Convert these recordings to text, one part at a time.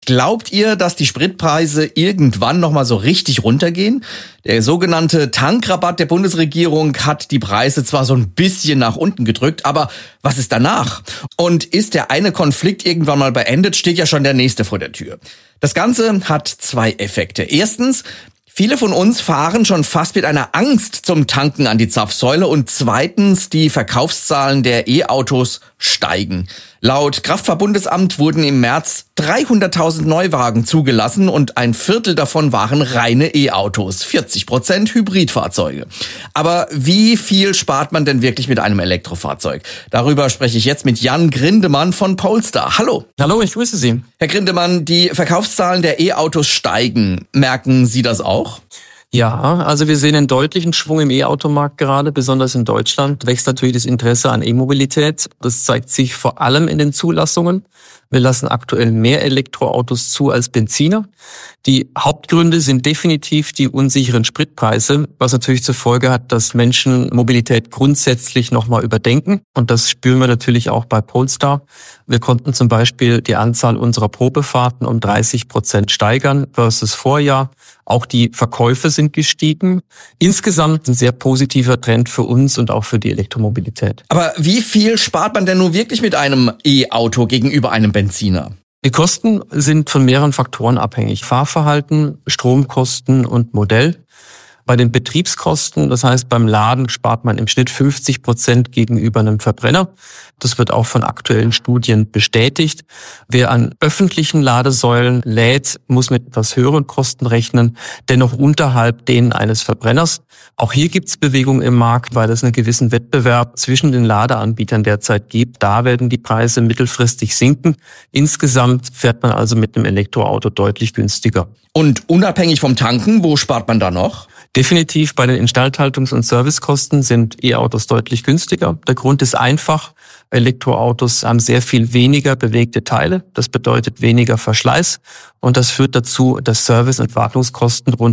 Glaubt ihr, dass die Spritpreise irgendwann nochmal so richtig runtergehen? Der sogenannte Tankrabatt der Bundesregierung hat die Preise zwar so ein bisschen nach unten gedrückt, aber was ist danach? Und ist der eine Konflikt irgendwann mal beendet, steht ja schon der nächste vor der Tür. Das Ganze hat zwei Effekte. Erstens, viele von uns fahren schon fast mit einer Angst zum Tanken an die Zapfsäule und zweitens, die Verkaufszahlen der E-Autos steigen. Laut Kraftfahrbundesamt wurden im März 300.000 Neuwagen zugelassen und ein Viertel davon waren reine E-Autos, 40% Hybridfahrzeuge. Aber wie viel spart man denn wirklich mit einem Elektrofahrzeug? Darüber spreche ich jetzt mit Jan Grindemann von Polestar. Hallo. Hallo, ich grüße Sie. Herr Grindemann, die Verkaufszahlen der E-Autos steigen. Merken Sie das auch? Ja, also wir sehen einen deutlichen Schwung im E-Automarkt gerade, besonders in Deutschland wächst natürlich das Interesse an E-Mobilität. Das zeigt sich vor allem in den Zulassungen. Wir lassen aktuell mehr Elektroautos zu als Benziner. Die Hauptgründe sind definitiv die unsicheren Spritpreise, was natürlich zur Folge hat, dass Menschen Mobilität grundsätzlich nochmal überdenken. Und das spüren wir natürlich auch bei Polestar. Wir konnten zum Beispiel die Anzahl unserer Probefahrten um 30% steigern versus Vorjahr. Auch die Verkäufe sind gestiegen. Insgesamt ein sehr positiver Trend für uns und auch für die Elektromobilität. Aber wie viel spart man denn nun wirklich mit einem E-Auto gegenüber einem Benziner? Die Kosten sind von mehreren Faktoren abhängig. Fahrverhalten, Stromkosten und Modell. Bei den Betriebskosten, das heißt beim Laden, spart man im Schnitt 50% gegenüber einem Verbrenner. Das wird auch von aktuellen Studien bestätigt. Wer an öffentlichen Ladesäulen lädt, muss mit etwas höheren Kosten rechnen, dennoch unterhalb denen eines Verbrenners. Auch hier gibt es Bewegung im Markt, weil es einen gewissen Wettbewerb zwischen den Ladeanbietern derzeit gibt. Da werden die Preise mittelfristig sinken. Insgesamt fährt man also mit einem Elektroauto deutlich günstiger. Und unabhängig vom Tanken, wo spart man da noch? Definitiv bei den Instandhaltungs- und Servicekosten sind E-Autos deutlich günstiger. Der Grund ist einfach, Elektroautos haben sehr viel weniger bewegte Teile. Das bedeutet weniger Verschleiß und das führt dazu, dass Service- und Wartungskosten rund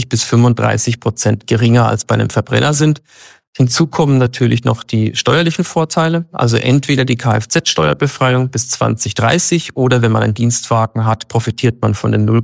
20-35% geringer als bei einem Verbrenner sind. Hinzu kommen natürlich noch die steuerlichen Vorteile, also entweder die Kfz-Steuerbefreiung bis 2030 oder wenn man einen Dienstwagen hat, profitiert man von den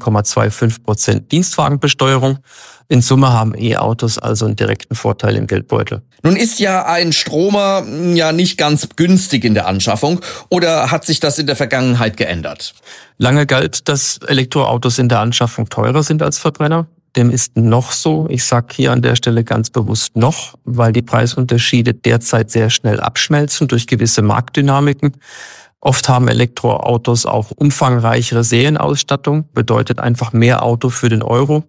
0,25% Dienstwagenbesteuerung. In Summe haben E-Autos also einen direkten Vorteil im Geldbeutel. Nun ist ja ein Stromer ja nicht ganz günstig in der Anschaffung, oder hat sich das in der Vergangenheit geändert? Lange galt, dass Elektroautos in der Anschaffung teurer sind als Verbrenner. Dem ist noch so. Ich sage hier an der Stelle ganz bewusst noch, weil die Preisunterschiede derzeit sehr schnell abschmelzen durch gewisse Marktdynamiken. Oft haben Elektroautos auch umfangreichere Serienausstattung, bedeutet einfach mehr Auto für den Euro.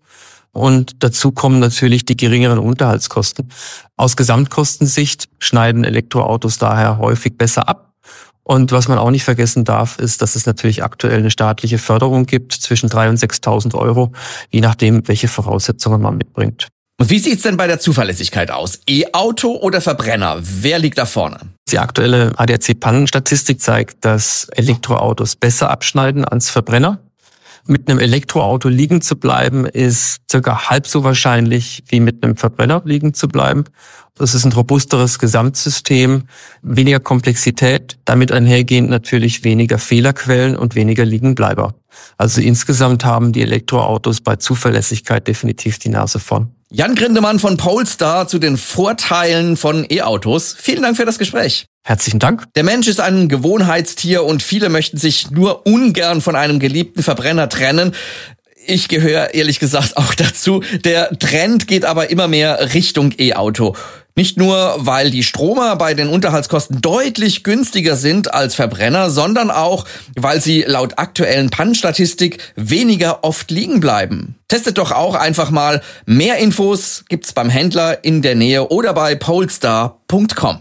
Und dazu kommen natürlich die geringeren Unterhaltskosten. Aus Gesamtkostensicht schneiden Elektroautos daher häufig besser ab. Und was man auch nicht vergessen darf, ist, dass es natürlich aktuell eine staatliche Förderung gibt zwischen 3.000 und 6.000 Euro, je nachdem, welche Voraussetzungen man mitbringt. Und wie sieht's denn bei der Zuverlässigkeit aus? E-Auto oder Verbrenner? Wer liegt da vorne? Die aktuelle ADAC-Pannenstatistik zeigt, dass Elektroautos besser abschneiden als Verbrenner. Mit einem Elektroauto liegen zu bleiben, ist circa halb so wahrscheinlich wie mit einem Verbrenner liegen zu bleiben. Das ist ein robusteres Gesamtsystem, weniger Komplexität, damit einhergehend natürlich weniger Fehlerquellen und weniger Liegenbleiber. Also insgesamt haben die Elektroautos bei Zuverlässigkeit definitiv die Nase vorn. Jan Grindemann von Polestar zu den Vorteilen von E-Autos. Vielen Dank für das Gespräch. Herzlichen Dank. Der Mensch ist ein Gewohnheitstier und viele möchten sich nur ungern von einem geliebten Verbrenner trennen. Ich gehöre ehrlich gesagt auch dazu. Der Trend geht aber immer mehr Richtung E-Auto. Nicht nur, weil die Stromer bei den Unterhaltskosten deutlich günstiger sind als Verbrenner, sondern auch, weil sie laut aktuellen Pannenstatistik weniger oft liegen bleiben. Testet doch auch einfach mal. Mehr Infos gibt's beim Händler in der Nähe oder bei polestar.com.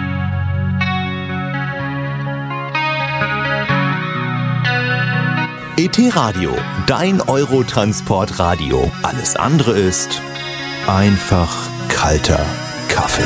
ET Radio, dein Eurotransport-Radio. Alles andere ist einfach kalter Kaffee.